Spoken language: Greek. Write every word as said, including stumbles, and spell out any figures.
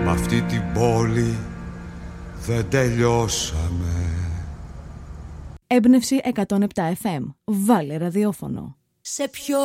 Μ' αυτή την πόλη δεν τελειώσαμε. Έμπνευση εκατόν επτά εφ εμ. Βάλε ραδιόφωνο. Σε ποιο